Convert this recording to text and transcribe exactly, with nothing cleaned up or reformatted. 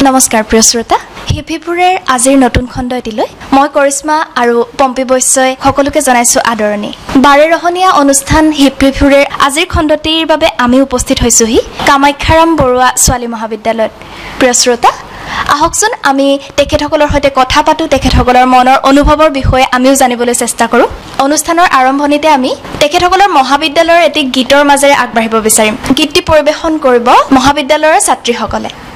নমস্কাৰ প্ৰিয় শ্ৰোতা হিপিপুৰেৰ আজিৰ নতুন খণ্ড এটিলৈ মই কৰিশ্মা আৰু পম্পী বৈশ্যই সকলোকে জনাইছো আদৰণি বাৰেৰহণীয়া অনুষ্ঠান হিপিপুৰেৰ আজিৰ খণ্ডটিৰ বাবে আমি উপস্থিত হৈছোহি কামাখ্যাৰাম বৰুৱা ছোৱালী মহাবিদ্যালয়ত প্ৰিয় শ্ৰোতা আহকচোন আমি তেখেতসকলৰ সৈতে কথা পাতো তেখেতসকলৰ মনৰ অনুভৱৰ বিষয়ে আমিও জানিবলৈ চেষ্টা কৰো অনুষ্ঠানৰ আৰম্ভণিতে আমি তেখেতসকলৰ মহাবিদ্যালয়ৰ এটি গীতৰ মাজেৰে আগবাঢ়িব বিচাৰিম গীতটি পৰিবেশন কৰিব মহাবিদ্যালয়ৰ ছাত্ৰীসকলে